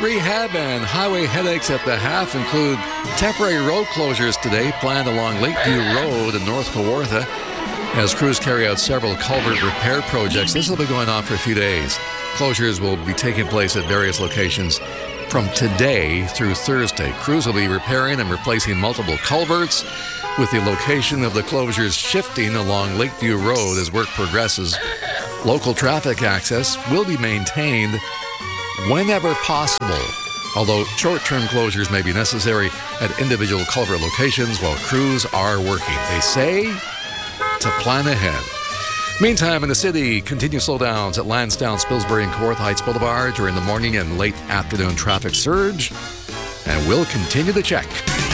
rehab and highway headaches at the half include temporary road closures today planned along Lakeview Road in North Kawartha as crews carry out several culvert repair projects. This will be going on for a few days. Closures will be taking place at various locations from today through Thursday. Crews will be repairing and replacing multiple culverts, with the location of the closures shifting along Lakeview Road as work progresses. Local traffic access will be maintained whenever possible, although short-term closures may be necessary at individual culvert locations while crews are working. They say to plan ahead. Meantime, in the city, continued slowdowns at Lansdowne, Spilsbury, and Kawartha Heights Boulevard during the morning and late afternoon traffic surge, and we'll continue to check.